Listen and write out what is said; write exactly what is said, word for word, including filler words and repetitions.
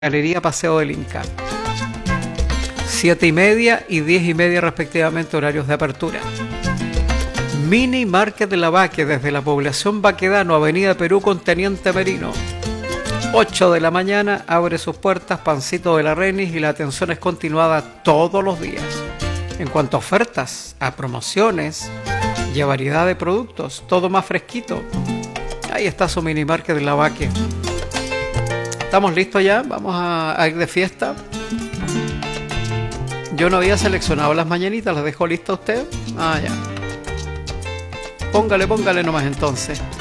Galería Paseo del Inca. Siete y media y diez y media respectivamente horarios de apertura. Mini Market de la Baque desde la población Baquedano, Avenida Perú con Teniente Merino. ocho de la mañana abre sus puertas Pancito de la Renis y la atención es continuada todos los días. En cuanto a ofertas, a promociones y a variedad de productos, todo más fresquito. Ahí está su Mini Market de la Baque. ¿Estamos listos ya? Vamos a, a ir de fiesta. Yo no había seleccionado las mañanitas, ¿las dejó lista usted? Ah, ya. Póngale, póngale nomás entonces.